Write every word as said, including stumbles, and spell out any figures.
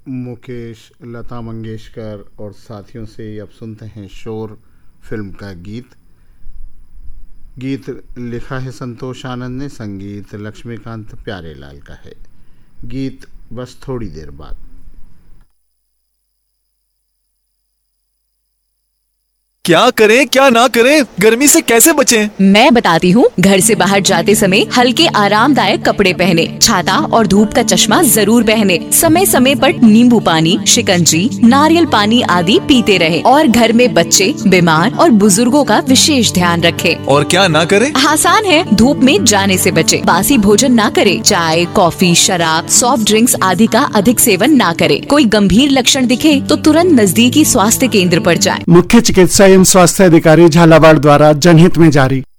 मुकेश, लता मंगेशकर और साथियों से अब सुनते हैं शोर फिल्म का गीत। गीत लिखा है संतोष आनंद ने, संगीत लक्ष्मीकांत प्यारेलाल का है। गीत बस थोड़ी देर बाद। क्या करें क्या ना करें, गर्मी से कैसे बचें? मैं बताती हूँ। घर से बाहर जाते समय हल्के आरामदायक कपड़े पहने, छाता और धूप का चश्मा जरूर पहने, समय समय पर नींबू पानी, शिकंजी, नारियल पानी आदि पीते रहे और घर में बच्चे, बीमार और बुजुर्गों का विशेष ध्यान रखें। और क्या ना करें? आसान है, धूप में जाने से बचे, बासी भोजन ना करे, चाय, कॉफी, शराब, सॉफ्ट ड्रिंक्स आदि का अधिक सेवन ना करे। कोई गंभीर लक्षण दिखे तो तुरंत नजदीकी स्वास्थ्य केंद्र पर जाएं। मुख्य चिकित्सा एवं स्वास्थ्य अधिकारी झालावाड़ द्वारा जनहित में जारी।